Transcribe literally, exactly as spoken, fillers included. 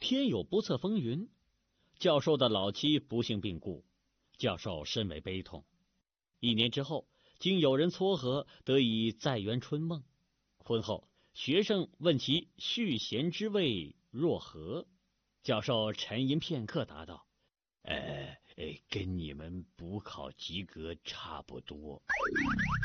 天有不测风云，教授的老妻不幸病故，教授深为悲痛。一年之后，经有人撮合，得以再圆春梦。婚后，学生问其续弦之味若何，教授沉吟片刻，答道：“呃，跟你们补考及格差不多。”